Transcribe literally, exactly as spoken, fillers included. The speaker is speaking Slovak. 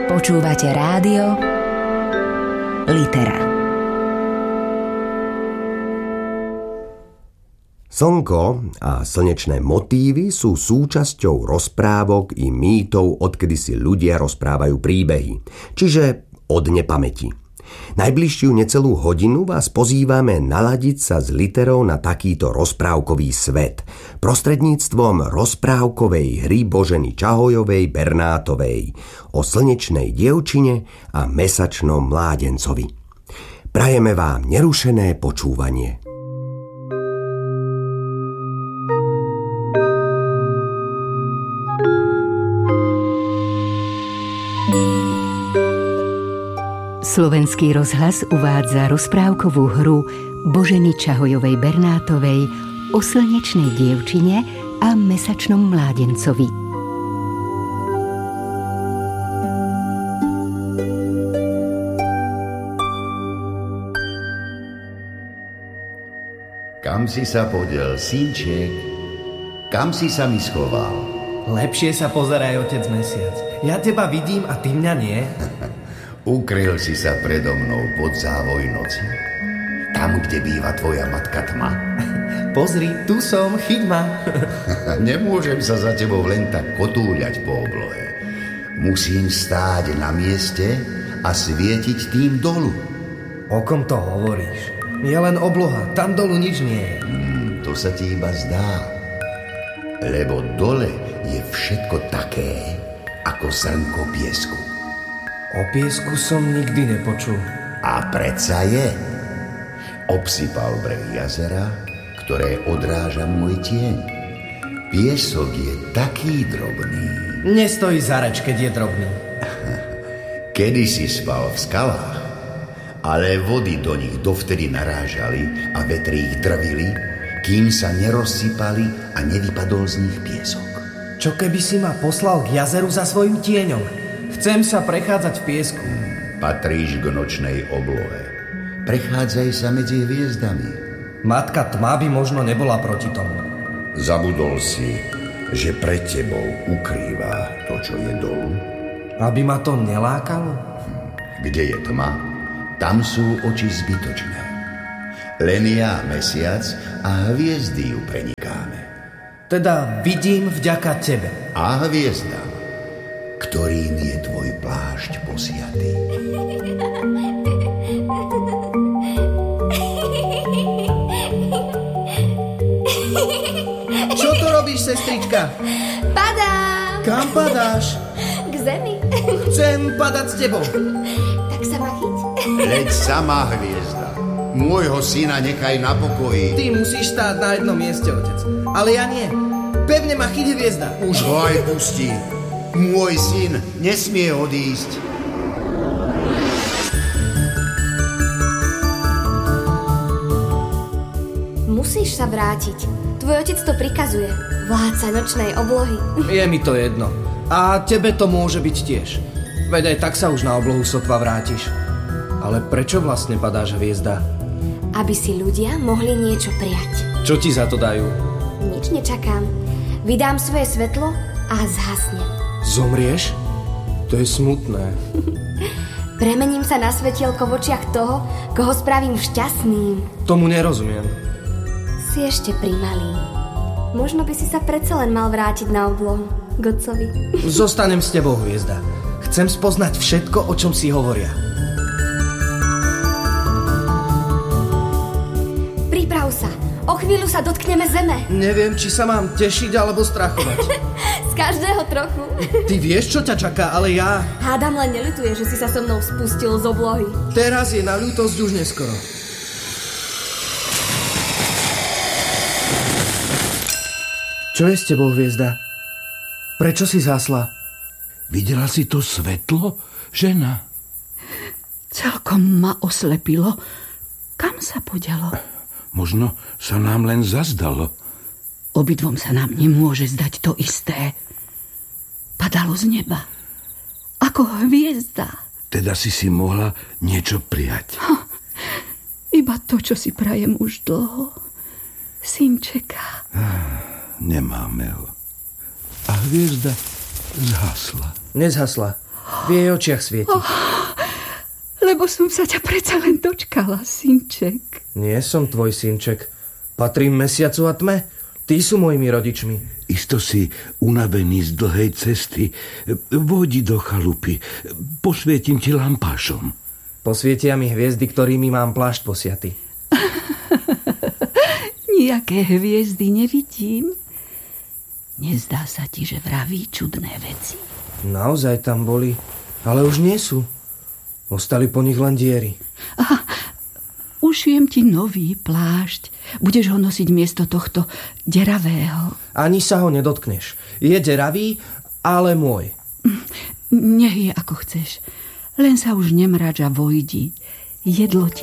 Počúvate rádio Litera. Slnko a slnečné motívy sú súčasťou rozprávok i mýtov, odkedy si ľudia rozprávajú príbehy, čiže od nepamäti. Najbližšiu necelú hodinu vás pozývame naladiť sa s literou na takýto rozprávkový svet prostredníctvom rozprávkovej hry Boženy Čahojovej Bernátovej o slnečnej dievčine a mesačnom mládencovi. Prajeme vám nerušené počúvanie. Slovenský rozhlas uvádza rozprávkovú hru Boženy Čahojovej Bernátovej o slnečnej dievčine a mesačnom mládencovi. Kam si sa podiel, synček? Kam si sa mi schoval? Lepšie sa pozeraj, otec Mesiac. Ja teba vidím a ty mňa nie. Ukryl si sa predo mnou pod závoj noci, tam, kde býva tvoja matka tma. Pozri, tu som, chyť ma. Nemôžem sa za tebou len tak kotúľať po oblohe. Musím stáť na mieste a svietiť tým dolu. O kom to hovoríš? Je len obloha, tam dolu nič nie je. Hmm, to sa ti iba zdá. Lebo dole je všetko také, ako zrnko piesku. O piesku som nikdy nepočul. A predsa je. Obsypal breh jazera, ktoré odráža môj tieň. Piesok je taký drobný. Nestojí za reč, keď je drobný. Kedy si spal v skalách, ale vody do nich dovtedy narážali a vetry ich drvili, kým sa nerozsypali a nevypadol z nich piesok. Čo keby si ma poslal k jazeru za svojim tieňom? Chcem sa prechádzať v piesku. Patríš k nočnej oblohe. Prechádzaj sa medzi hviezdami. Matka tma by možno nebola proti tomu. Zabudol si, že pred tebou ukrýva to, čo je dolu? Aby ma to nelákalo? Kde je tma, tam sú oči zbytočné. Len ja, mesiac a hviezdy ju prenikáme. Teda vidím vďaka tebe. A hviezdám, ktorým je tvoj plášť posiatý. Čo tu robíš, sestrička? Padám. Kam padáš? K zemi. Chcem padať s tebou. Tak sa ma chyť. Leď sama, hviezda. Môjho syna nechaj na pokoji. Ty musíš stáť na jednom mieste, otec. Ale ja nie. Pevne ma chyť, hviezda. Už ho aj pustí. Môj syn nesmie odísť. Musíš sa vrátiť. Tvoj otec to prikazuje. Vládca nočnej oblohy. Je mi to jedno. A tebe to môže byť tiež. Veď aj tak sa už na oblohu sotva vrátiš. Ale prečo vlastne padáš, hviezda? Aby si ľudia mohli niečo prijať. Čo ti za to dajú? Nič nečakám. Vydám svoje svetlo a zhasnem. Zomrieš? To je smutné. Premením sa na svetielko v očiach toho, koho spravím šťastným. Tomu nerozumiem. Si ešte primalý. Možno by si sa predsa len mal vrátiť na oblohu, k otcovi. Zostanem s tebou, hviezda. Chcem spoznať všetko, o čom si hovoria. Priprav sa. O chvíľu sa dotkneme zeme. Neviem, či sa mám tešiť alebo strachovať. Z každého trochu. Ty vieš, čo ťa čaká, ale ja... Hádam, len neľutuje, že si sa so mnou spustil z oblohy. Teraz je na ľútosť už neskoro. Čo je s tebou, hviezda? Prečo si zhasla? Videla si to svetlo, žena? Celkom ma oslepilo. Kam sa poďalo? Možno sa nám len zazdalo. Obidvom sa nám nemôže zdať to isté. Padalo z neba. Ako hviezda. Teda si si mohla niečo prijať. Ha, iba to, čo si prajem už dlho. Syn čeká. Nemáme ho. A hviezda zhasla. Nezhasla. V jej očiach svieti. Oh, lebo som sa ťa predsa len dočkala, synček. Nie som tvoj synček. Patrím mesiacu a tme. Tí sú mojimi rodičmi. Isto si unavený z dlhej cesty. Vodi do chalupy. Posvietim ti lampášom. Posvietia mi hviezdy, ktorými mám plášť posiaty. Nijaké hviezdy nevidím. Nezdá sa ti, že vraví čudné veci? Naozaj tam boli, ale už nie sú. Ostali po nich len diery. Aha, ušijem ti nový plášť. Budeš ho nosiť miesto tohto deravého. Ani sa ho nedotkneš. Je deravý, ale môj. Nech je ako chceš. Len sa už nemrač a vojdi. Jedlo ti